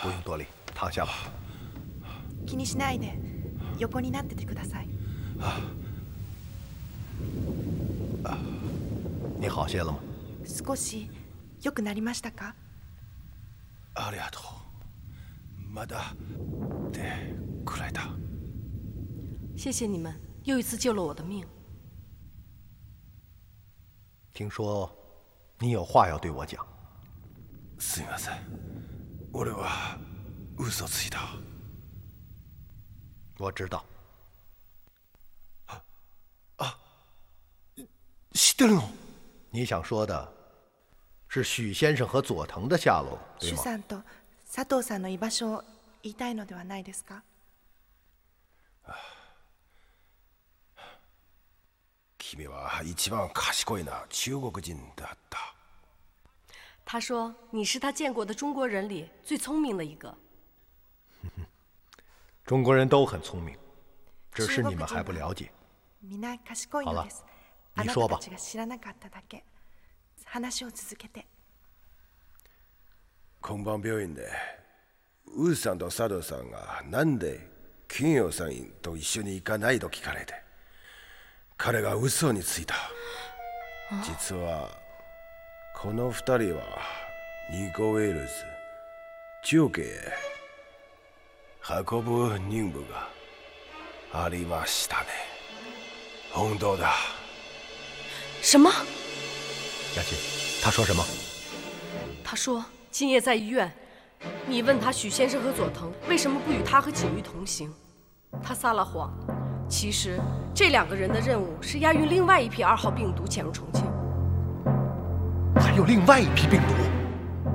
不用多礼，躺下吧。 気にしないで、横になっててください。 你好些了吗？ 少し良くなりましたか？ ありがとう。まだでくれた。 谢谢你们，又一次救了我的命。 听说你有话要对我讲。 すみません。俺は嘘ついた。 我知道。 知ってるの？ 你想说的是许先生和佐藤的下落，对吗？ 許さんと佐藤さんの居場所を言いたいのではないですか？ 君は一番賢いな中国人だった。 他说你是他见过的中国人里最聪明的一个。 中国人都很聪明，只是你们还不了解。 みんな賢いのです。 你说吧。 あなたたちが知らなかっただけ。話を続けて。 今晩病院でウーさんと佐藤さんがなんで金陽さんと一緒に行かないと聞かれて、彼が嘘についた。実はこの二人はニコ・ウェールズ中継へ運ぶ任務がありましたね。本当だ。 什么？ 雅琴，他说什么？ 他说今夜在医院，你问他许先生和佐藤为什么不与他和锦玉同行，他撒了谎。其实这两个人的任务是押运另外一批2号病毒潜入重庆。 还有另外一批病毒。